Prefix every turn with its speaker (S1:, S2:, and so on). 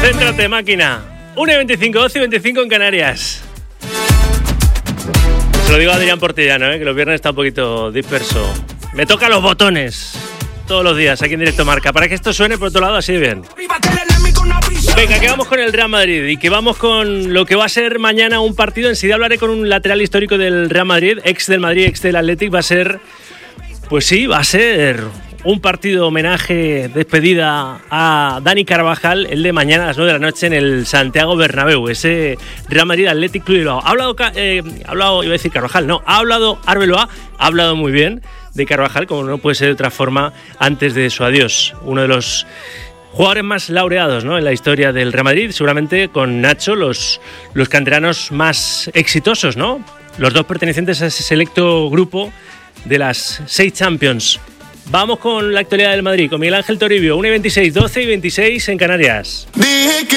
S1: Céntrate, máquina. 1:25, 12:25 en Canarias. Se lo digo a Adrián Portillano, que los viernes está un poquito disperso. Me toca los botones todos los días aquí en Directo Marca, para que esto suene por otro lado así de bien. Venga, que vamos con el Real Madrid y que vamos con lo que va a ser mañana un partido. Enseguida hablaré con un lateral histórico del Real Madrid, ex del Madrid, ex del Athletic. Va a ser, pues sí, va a ser un partido homenaje, despedida a Dani Carvajal, el de mañana a las 9 de la noche en el Santiago Bernabéu, ese Real Madrid Athletic Club de Bilbao. Ha hablado, iba a decir Carvajal, no, ha hablado Arbeloa, ha hablado muy bien de Carvajal, como no puede ser de otra forma, antes de su adiós. Uno de los jugadores más laureados, ¿no?, en la historia del Real Madrid, seguramente con Nacho, los canteranos más exitosos, ¿no? Los dos pertenecientes a ese selecto grupo de las 6 Champions. Vamos con la actualidad del Madrid, con Miguel Ángel Toribio, 1:26, 12:26 en Canarias.